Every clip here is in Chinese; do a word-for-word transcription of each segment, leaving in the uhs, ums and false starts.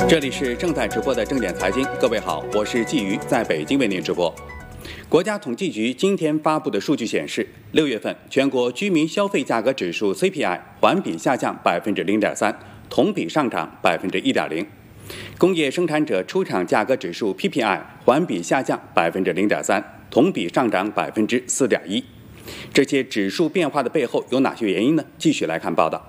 这里是正在直播的正点财经，各位好，我是季瑜，在北京为您直播。国家统计局今天发布的数据显示，六月份全国居民消费价格指数 C P I 环比下降百分之零点三，同比上涨百分之一点零。工业生产者出厂价格指数 P P I 环比下降百分之零点三，同比上涨百分之四点一。这些指数变化的背后有哪些原因呢？继续来看报道。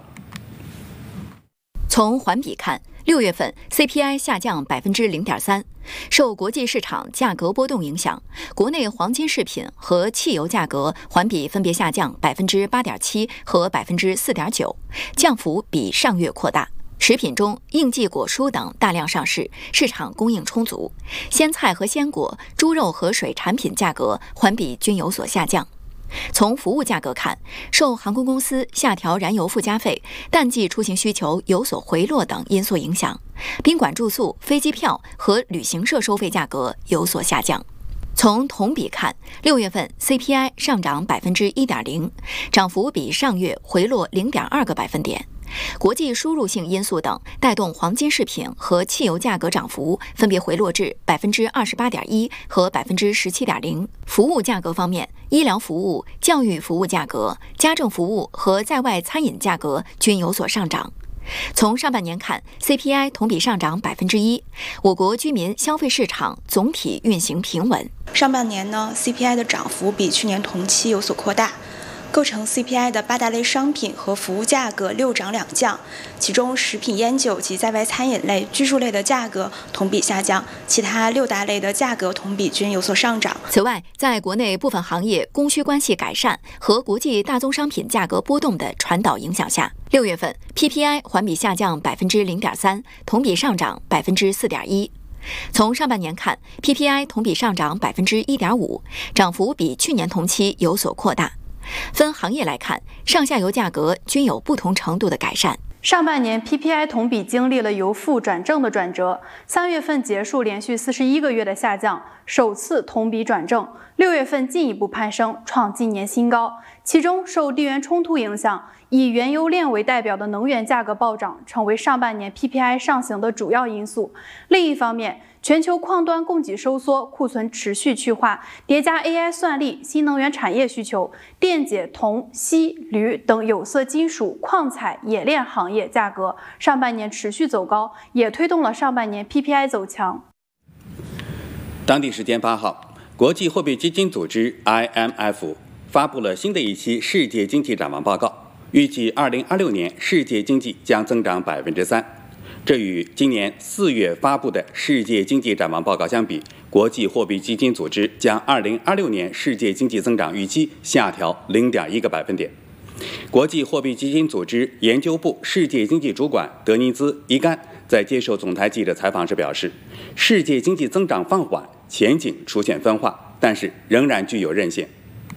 从环比看，六月份 C P I 下降百分之零点三，受国际市场价格波动影响，国内黄金饰品和汽油价格环比分别下降百分之八点七和百分之四点九，降幅比上月扩大。食品中，应季果蔬等大量上市，市场供应充足。鲜菜和鲜果、猪肉和水产品价格环比均有所下降。从服务价格看，受航空公司下调燃油附加费、淡季出行需求有所回落等因素影响，宾馆住宿、飞机票和旅行社收费价格有所下降。从同比看，六月份 C P I 上涨百分之一点零，涨幅比上月回落零点二个百分点。国际输入性因素等带动黄金饰品和汽油价格涨幅分别回落至百分之二十八点一和百分之十七点零。服务价格方面，医疗服务、教育服务价格、家政服务和在外餐饮价格均有所上涨。从上半年看 ，C P I 同比上涨百分之一，我国居民消费市场总体运行平稳。 上半年呢 ，C P I 的涨幅比去年同期有所扩大。构成 C P I 的八大类商品和服务价格六涨两降，其中食品烟酒及在外餐饮类、居住类的价格同比下降，其他六大类的价格同比均有所上涨。 此外，在国内部分行业供需关系改善和国际大宗商品价格波动的传导影响下，六月份 P P I 环比下降百分之零点三，同比上涨百分之四点一。从上半年看 ，P P I 同比上涨百分之一点五，涨幅比去年同期有所扩大。分行业来看，上下游价格均有不同程度的改善。 上半年 P P I 同比经历了由负转正的转折，三月份结束连续四十一个月的下降，首次同比转正。六月份进一步攀升，创今年新高。其中受地缘冲突影响，以原油链为代表的能源价格暴涨，成为上半年 P P I 上行的主要因素。另一方面，全球矿端供给收缩，库存持续去化，叠加 A I 算力、新能源产业需求，电解、铜、锡、铝等有色金属、矿采、冶炼行业价格上半年持续走高，也推动了上半年 P P I 走强。 当地时间八号，国际货币基金组织 I M F 发布了新的一期世界经济展望报告，预计二零二六年世界经济将增长百分之三。这与今年四月发布的世界经济展望报告相比，国际货币基金组织将二零二六年世界经济增长预期下调零点一个百分点。国际货币基金组织研究部世界经济主管德尼兹·伊甘在接受总台记者采访时表示，世界经济增长放缓，前景出现分化，但是仍然具有韧性。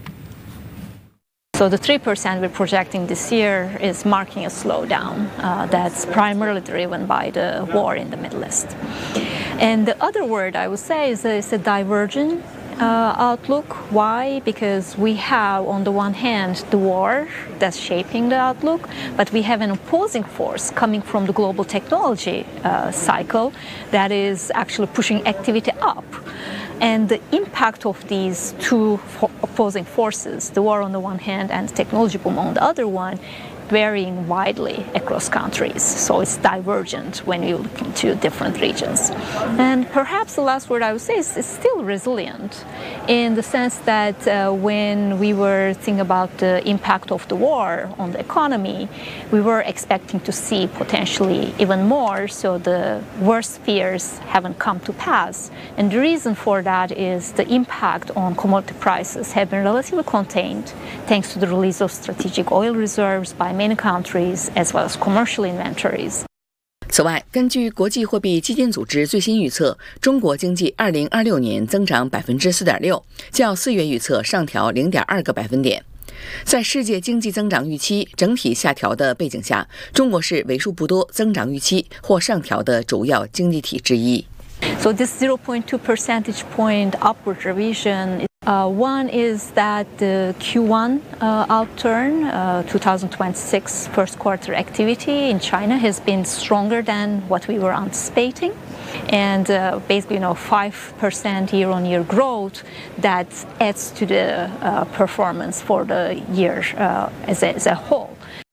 So the three percent we're projecting this year is marking a slowdown uh, that's primarily driven by the war in the Middle East. And the other word I would say is, is a divergent uh, outlook. Why? Because we have, on the one hand, the war that's shaping the outlook, but we have an opposing force coming from the global technology uh, cycle that is actually pushing activity up. And the impact of these two opposing forces, the war on the one hand and the technology boom on the other one, varying widely across countries. So it's divergent when you look into different regions. And perhaps the last word I would say is it's still resilient in the sense that uh, when we were thinking about the impact of the war on the economy, we were expecting to see potentially even more, so the worst fears haven't come to pass. And the reason for that is the impact on commodity prices have been relatively contained thanks to the release of strategic oil reserves by many countries as well as commercial inventories. 此外，根据国际货币基金组织最新预测，中国经济二零二六年增长百分之四点六，较四月预测上调零点二个百分点。在世界经济增长预期整体下调的背景下，中国是为数不多增长预期或上调的主要经济体之一。 So this zero point two percentage point upward revision Uh, one is that the Q one uh, outturn, uh, twenty twenty-six first quarter activity in China has been stronger than what we were anticipating. And uh, basically, you know, five percent year-on-year growth that adds to the uh, performance for the year uh, as, a, as a whole.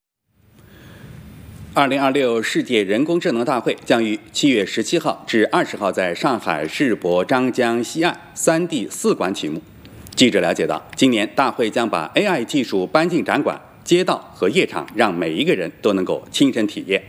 二零二六世界人工智能大会将于七月十七号至二十号在上海世博张江西岸三 D 四馆启幕。记者了解到，今年大会将把 A I 技术搬进展馆、街道和夜场，让每一个人都能够亲身体验。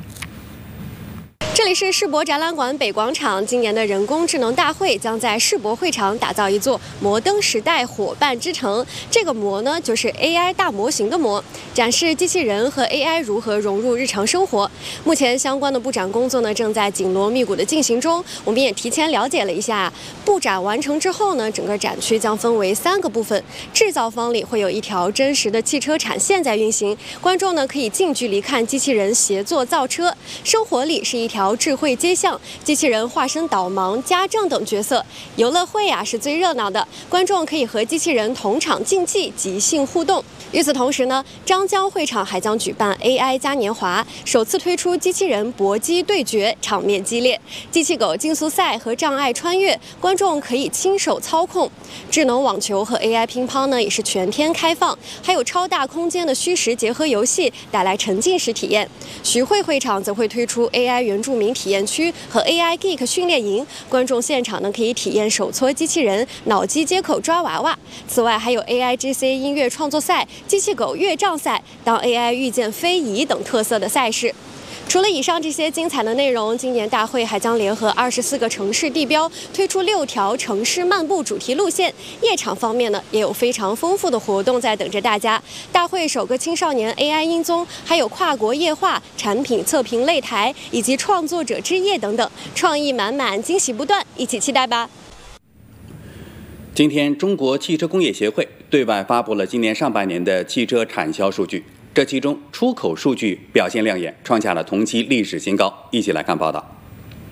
这里是世博展览馆北广场，今年的人工智能大会将在世博会场打造一座摩登时代伙伴之城。这个摩呢，就是 A I 大模型的摩，展示机器人和 A I 如何融入日常生活。目前相关的布展工作呢，正在紧锣密鼓的进行中。我们也提前了解了一下，布展完成之后呢，整个展区将分为三个部分。制造方里会有一条真实的汽车产线在运行，观众呢可以近距离看机器人协作造车。生活里是一条智慧街巷，机器人化身导盲、家政等角色。游乐会啊是最热闹的，观众可以和机器人同场竞技、即兴互动。与此同时呢，张江会场还将举办 A I 嘉年华，首次推出机器人搏击对决，场面激烈。机器狗竞速赛和障碍穿越，观众可以亲手操控。智能网球和 A I 乒乓呢也是全天开放，还有超大空间的虚实结合游戏，带来沉浸式体验。徐汇会场则会推出 A I 原住民体验区和 A I Geek 训练营，观众现场呢可以体验手搓机器人、脑机接口抓娃娃。此外还有 A I G C 音乐创作赛、机器狗越障赛、当 A I 遇见非遗等特色的赛事。除了以上这些精彩的内容，今年大会还将联合二十四个城市地标，推出六条城市漫步主题路线。夜场方面呢，也有非常丰富的活动在等着大家。大会首个青少年 A I 音综，还有跨国夜话、产品测评擂台以及创作者之夜等等，创意满满，惊喜不断，一起期待吧。 今天，中国汽车工业协会对外发布了今年上半年的汽车产销数据。这其中出口数据表现亮眼，创下了同期历史新高。一起来看报道。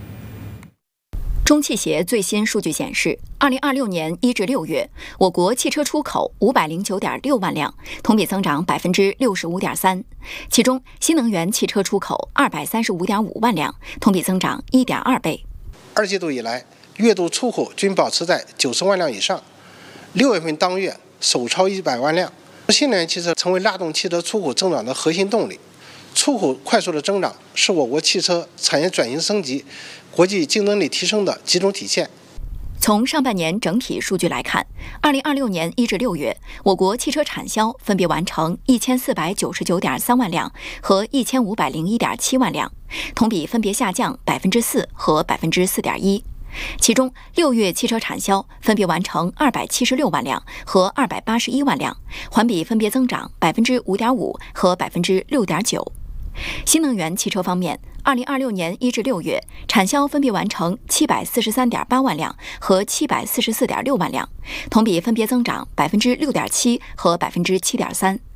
中汽协最新数据显示，二零二六年一至六月，我国汽车出口五百零九点六万辆，同比增长百分之六十五点三。其中，新能源汽车出口二百三十五点五万辆，同比增长一点二倍。 二季度以来，月度出口均保持在九十万辆以上，六月份当月首超一百万辆。新能源汽车成为拉动汽车出口增长的核心动力，出口快速的增长是我国汽车产业转型升级、国际竞争力提升的集中体现。 从上半年整体数据来看，二零二六年一至六月，我国汽车产销分别完成一千四百九十九点三万辆和一千五百零一点七万辆，同比分别下降百分之四和百分之四点一。其中，六月汽车产销分别完成二百七十六万辆和二百八十一万辆，环比分别增长百分之五点五和百分之六点九。新能源汽车方面，二零二六年一至六月产销分别完成七百四十三点八万辆和七百四十四点六万辆，同比分别增长百分之六点七和百分之七点三。